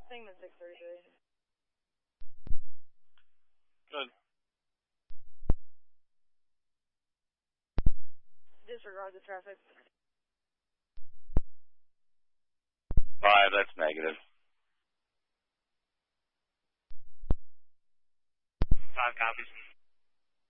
Thingman 633. Good. Disregard the traffic. 5, that's negative. 5 copies.